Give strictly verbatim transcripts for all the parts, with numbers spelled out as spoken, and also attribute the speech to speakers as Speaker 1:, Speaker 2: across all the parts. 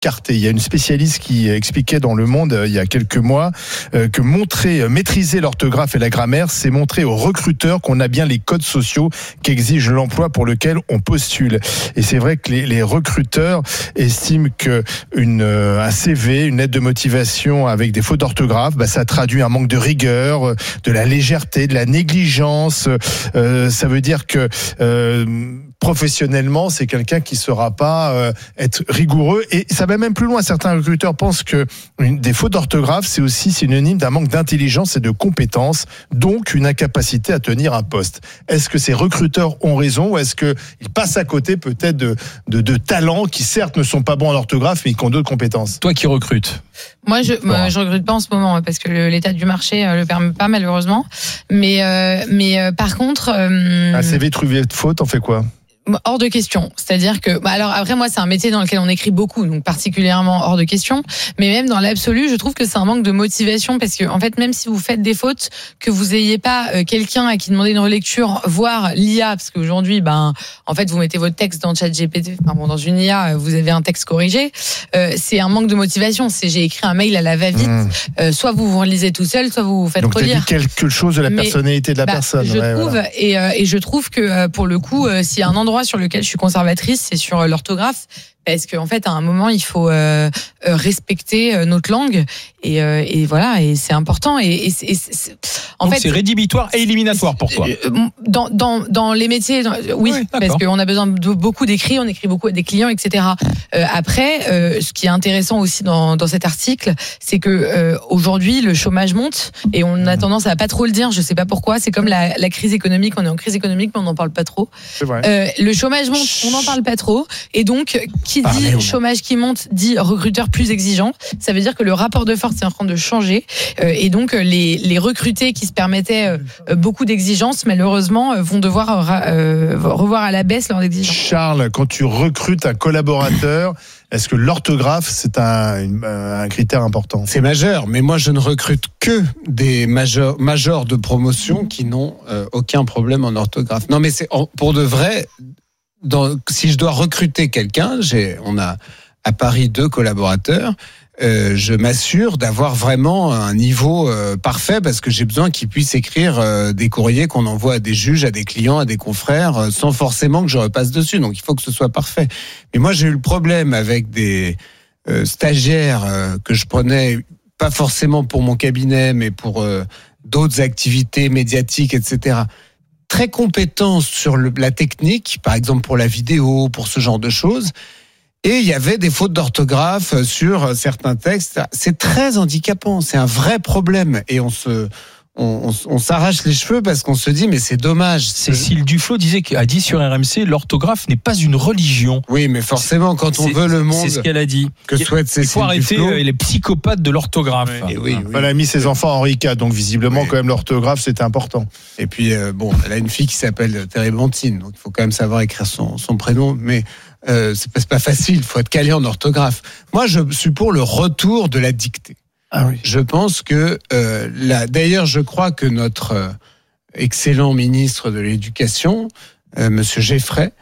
Speaker 1: Carté. Il y a une spécialiste qui expliquait dans Le Monde euh, il y a quelques mois euh, que montrer, euh, maîtriser l'orthographe et la grammaire, c'est montrer aux recruteurs qu'on a bien les codes sociaux qu'exige l'emploi pour lequel on postule. Et c'est vrai que les, les recruteurs estiment que une, euh, un C V, une lettre de motivation avec des fautes d'orthographe, bah, ça traduit un manque de rigueur, de la légèreté, de la négligence. Euh, ça veut dire que euh, professionnellement, c'est quelqu'un qui ne saura pas euh, être rigoureux. Et ça va même plus loin. Certains recruteurs pensent que une, des fautes d'orthographe, c'est aussi synonyme d'un manque d'intelligence et de compétences, donc une incapacité à tenir un poste. Est-ce que ces recruteurs ont raison ou est-ce qu'ils passent à côté peut-être de, de, de talents qui certes ne sont pas bons en orthographe mais qui ont d'autres compétences?
Speaker 2: Toi qui recrutes.
Speaker 3: Moi, je moi, je recrute pas en ce moment parce que le, l'état du marché euh, le permet pas malheureusement. Mais euh, mais euh, par contre, euh,
Speaker 1: un C V trouvé de faute, on fait quoi?
Speaker 3: Hors de question. C'est-à-dire que, bah alors après moi c'est un métier dans lequel on écrit beaucoup, donc particulièrement hors de question. Mais même dans l'absolu, je trouve que c'est un manque de motivation parce que en fait même si vous faites des fautes, que vous ayez pas euh, quelqu'un à qui demander une relecture, voire l'I A, parce qu'aujourd'hui, ben en fait vous mettez votre texte dans ChatGPT, enfin bon dans une I A, vous avez un texte corrigé. Euh, c'est un manque de motivation. C'est j'ai écrit un mail à la va-vite. Mmh. Euh, soit vous vous relisez tout seul, soit vous vous faites
Speaker 1: donc
Speaker 3: relire.
Speaker 1: Donc t'as dit quelque chose de la Mais, personnalité de la
Speaker 3: bah,
Speaker 1: personne.
Speaker 3: Je
Speaker 1: ouais,
Speaker 3: trouve
Speaker 1: voilà.
Speaker 3: et euh, et je trouve que euh, pour le coup, euh, s'il y a un endroit sur lequel je suis conservatrice, c'est sur l'orthographe, parce qu'en fait, à un moment, il faut euh, respecter euh, notre langue, et, euh, et voilà, et c'est important. Et, et, c'est, et c'est, en
Speaker 2: Donc
Speaker 3: fait,
Speaker 2: c'est rédhibitoire et éliminatoire pour toi.
Speaker 3: Dans, dans, dans les métiers, dans, oui, oui parce qu'on a besoin de beaucoup d'écrits, on écrit beaucoup à des clients, et cetera. Euh, après, euh, ce qui est intéressant aussi dans, dans cet article, c'est que euh, aujourd'hui, le chômage monte, et on a tendance à pas trop le dire. Je sais pas pourquoi. C'est comme la, la crise économique. On est en crise économique, mais on n'en parle pas trop.
Speaker 1: C'est vrai.
Speaker 3: Euh, le chômage monte, on n'en parle pas trop, et donc qui dit ah, chômage qui monte dit recruteur plus exigeant. Ça veut dire que le rapport de force est en train de changer, euh, et donc les, les recrutés qui se permettaient euh, beaucoup d'exigences, malheureusement, euh, vont devoir euh, revoir à la baisse leurs exigences.
Speaker 1: Charles, quand tu recrutes un collaborateur, est-ce que l'orthographe, c'est un, un critère important?
Speaker 4: C'est majeur, mais moi je ne recrute que des majors, majors de promotion qui n'ont euh, aucun problème en orthographe. Non mais c'est pour de vrai, dans, si je dois recruter quelqu'un, j'ai, on a à Paris deux collaborateurs, euh, je m'assure d'avoir vraiment un niveau euh, parfait parce que j'ai besoin qu'ils puissent écrire euh, des courriers qu'on envoie à des juges, à des clients, à des confrères, euh, sans forcément que je repasse dessus. Donc il faut que ce soit parfait. Mais moi j'ai eu le problème avec des euh, stagiaires euh, que je prenais pas forcément pour mon cabinet, mais pour euh, d'autres activités médiatiques, et cetera. Très compétents sur le, la technique, par exemple pour la vidéo, pour ce genre de choses. Et il y avait des fautes d'orthographe sur certains textes. C'est très handicapant, c'est un vrai problème. Et on se, on, on, on s'arrache les cheveux parce qu'on se dit mais c'est dommage.
Speaker 2: Cécile Duflot disait a dit sur R M C l'orthographe n'est pas une religion.
Speaker 4: Oui, mais forcément quand on
Speaker 2: c'est,
Speaker 4: veut le monde.
Speaker 2: C'est ce qu'elle a dit.
Speaker 4: Que souhaite Cécile
Speaker 2: Il faut arrêter
Speaker 4: Duflot.
Speaker 2: les psychopathes de l'orthographe.
Speaker 4: Oui, oui, oui.
Speaker 1: Elle a mis ses enfants en Henri quatre, donc visiblement oui. quand même l'orthographe c'était important.
Speaker 4: Et puis euh, bon, elle a une fille qui s'appelle Térébenthine, donc il faut quand même savoir écrire son, son prénom, mais euh, c'est, pas, c'est pas facile. Il faut être calé en orthographe. Moi, je suis pour le retour de la dictée.
Speaker 1: Ah oui.
Speaker 4: Je pense que euh, là, d'ailleurs, je crois que notre euh, excellent ministre de l'Éducation, euh, Monsieur Geffray,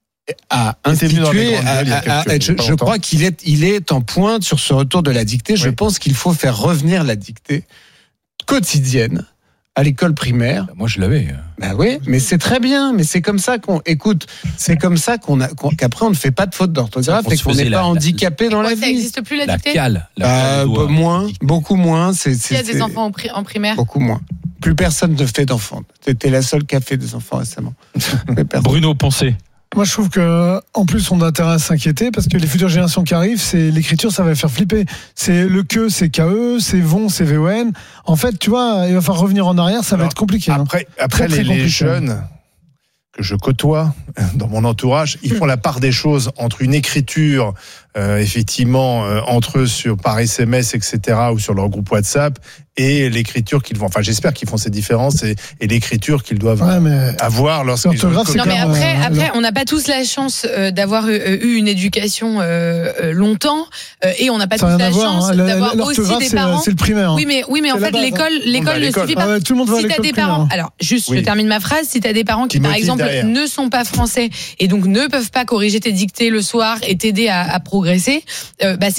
Speaker 4: a institué. À, à, à, je, je crois qu'il est, il est en pointe sur ce retour de la dictée. Oui. Je pense qu'il faut faire revenir la dictée quotidienne à l'école primaire.
Speaker 2: Moi, je l'avais.
Speaker 4: Ben oui, mais c'est très bien. Mais c'est comme ça qu'on écoute. C'est comme ça qu'on a, qu'on, qu'après on ne fait pas de faute d'orthographe et qu'on n'est pas la, handicapé
Speaker 3: la,
Speaker 4: dans la
Speaker 3: ça
Speaker 4: vie.
Speaker 3: Ça n'existe plus la,
Speaker 2: la
Speaker 3: dictée.
Speaker 2: Cale. La
Speaker 4: cale euh, moins, beaucoup moins. C'est, c'est,
Speaker 3: Il y a des
Speaker 4: c'est,
Speaker 3: enfants en, pri- en primaire.
Speaker 4: Beaucoup moins. Plus personne ne fait d'enfants. T'étais la seule qui a fait des enfants récemment.
Speaker 2: Bruno Poncet.
Speaker 5: Moi, je trouve que, en plus, on a intérêt à s'inquiéter parce que les futures générations qui arrivent, c'est l'écriture, ça va les faire flipper. C'est le que, c'est K E, c'est von, c'est V O N. En fait, tu vois, il va falloir revenir en arrière, ça Alors, va être compliqué.
Speaker 1: Après, hein. après très, les, très les jeunes que je côtoie dans mon entourage, ils font la part des choses entre une écriture, euh, effectivement, euh, entre eux sur par S M S, et cetera, ou sur leur groupe WhatsApp, et l'écriture qu'ils font. Enfin, j'espère qu'ils font ces différences et, et l'écriture qu'ils doivent ouais, mais avoir lorsqu'ils ont.
Speaker 3: Non, mais après, euh, après, on n'a pas tous la chance euh, d'avoir eu, eu une éducation euh, euh, longtemps, euh, et on n'a pas
Speaker 5: ça
Speaker 3: tous la
Speaker 5: voir,
Speaker 3: chance
Speaker 5: hein.
Speaker 3: d'avoir
Speaker 5: L'orthographe,
Speaker 3: aussi des
Speaker 5: c'est,
Speaker 3: parents.
Speaker 5: C'est le primaire. Hein.
Speaker 3: Oui, mais oui, mais en fait, base, l'école, hein. l'école ne suffit pas.
Speaker 5: Ah ouais, tout le monde va
Speaker 3: si
Speaker 5: à l'école
Speaker 3: t'as des
Speaker 5: primaire.
Speaker 3: parents, alors juste, oui. je termine ma phrase. Si t'as des parents qui, qui par exemple, derrière. ne sont pas français et donc ne peuvent pas corriger tes dictées le soir et t'aider à, à progresser. progresser, euh, bah,